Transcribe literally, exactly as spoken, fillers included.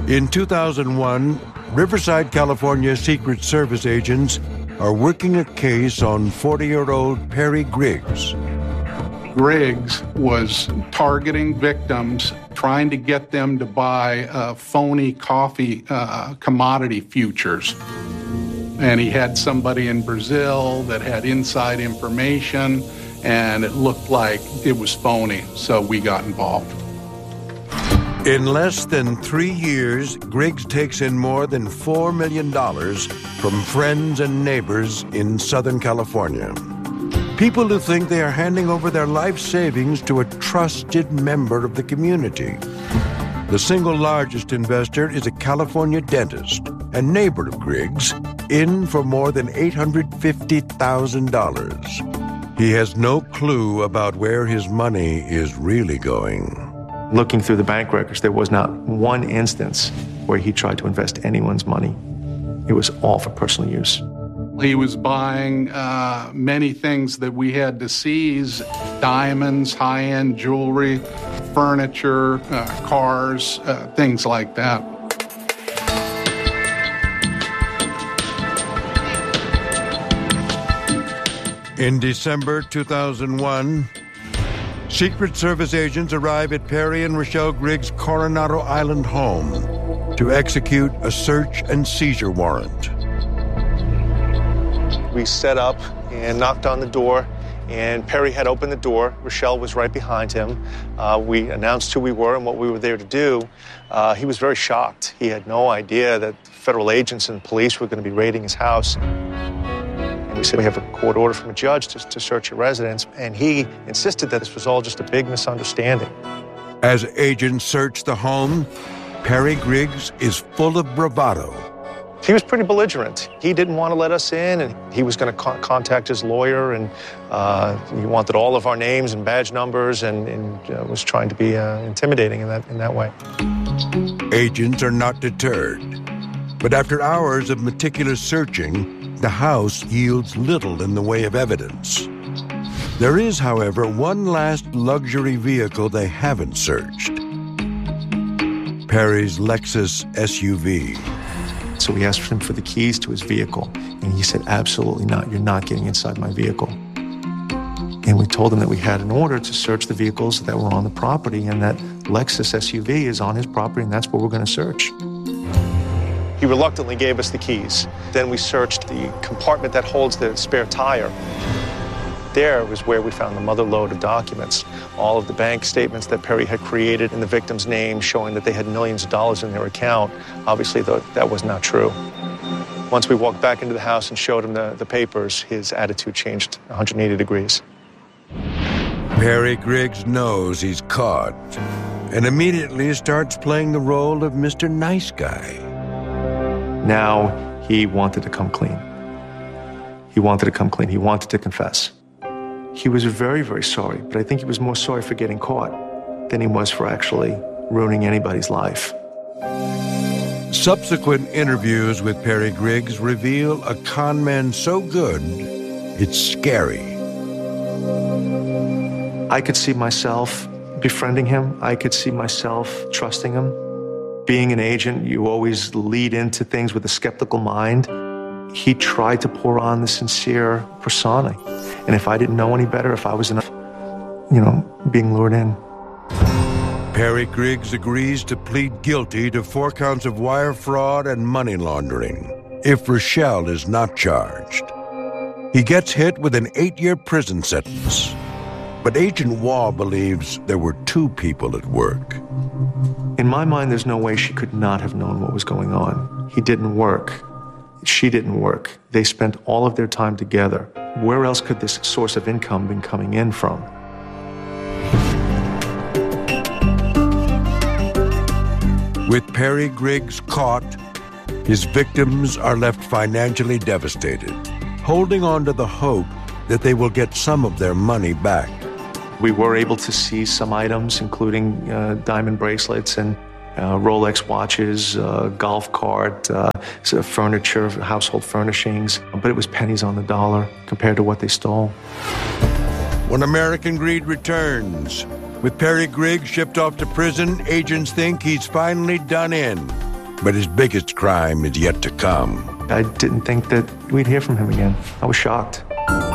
In two thousand one, Riverside, California Secret Service agents are working a case on forty-year-old Perry Griggs. Griggs was targeting victims, trying to get them to buy uh, phony coffee uh, commodity futures. And he had somebody in Brazil that had inside information, and it looked like it was phony, so we got involved. In less than three years, Griggs takes in more than four million dollars from friends and neighbors in Southern California. People who think they are handing over their life savings to a trusted member of the community. The single largest investor is a California dentist and neighbor of Griggs, in for more than eight hundred fifty thousand dollars. He has no clue about where his money is really going. Looking through the bank records, there was not one instance where he tried to invest anyone's money. It was all for personal use. He was buying uh, many things that we had to seize: diamonds, high-end jewelry, furniture, uh, cars, uh, things like that. In December two thousand one, Secret Service agents arrive at Perry and Rochelle Griggs' Coronado Island home to execute a search and seizure warrant. We set up and knocked on the door, and Perry had opened the door. Rochelle was right behind him. Uh, we announced who we were and what we were there to do. Uh, he was very shocked. He had no idea that federal agents and police were going to be raiding his house. And we said, we have a court order from a judge to, to search your residence, and he insisted that this was all just a big misunderstanding. As agents search the home, Perry Griggs is full of bravado. He was pretty belligerent. He didn't want to let us in, and he was going to co- contact his lawyer, and uh, he wanted all of our names and badge numbers, and, and uh, was trying to be uh, intimidating in that in that way. Agents are not deterred, but after hours of meticulous searching, the house yields little in the way of evidence. There is, however, one last luxury vehicle they haven't searched: Perry's Lexus S U V. So we asked him for the keys to his vehicle, and he said, absolutely not. You're not getting inside my vehicle. And we told him that we had an order to search the vehicles that were on the property, and that Lexus S U V is on his property, and that's what we're going to search. He reluctantly gave us the keys. Then we searched the compartment that holds the spare tire. There was where we found the mother lode of documents, all of the bank statements that Perry had created in the victim's name, showing that they had millions of dollars in their account. Obviously, that was not true. Once we walked back into the house and showed him the, the papers, his attitude changed one hundred eighty degrees. Perry Griggs knows he's caught and immediately starts playing the role of Mister Nice Guy. Now he wanted to come clean. He wanted to come clean. He wanted to confess. He was very, very sorry, but I think he was more sorry for getting caught than he was for actually ruining anybody's life. Subsequent interviews with Perry Griggs reveal a con man so good, it's scary. I could see myself befriending him. I could see myself trusting him. Being an agent, you always lead into things with a skeptical mind. He tried to pour on the sincere persona. And if I didn't know any better, if I was enough, you know, being lured in. Perry Griggs agrees to plead guilty to four counts of wire fraud and money laundering if Rochelle is not charged. He gets hit with an eight-year prison sentence. But Agent Waugh believes there were two people at work. In my mind, there's no way she could not have known what was going on. He didn't work. She didn't work. They spent all of their time together. Where else could this source of income been coming in from? With Perry Griggs caught, his victims are left financially devastated, holding on to the hope that they will get some of their money back. We were able to seize some items, including uh, diamond bracelets and uh, Rolex watches, uh, golf cart, uh, furniture, household furnishings, but it was pennies on the dollar compared to what they stole. When American Greed returns, with Perry Griggs shipped off to prison, agents think he's finally done in. But his biggest crime is yet to come. I didn't think that we'd hear from him again. I was shocked.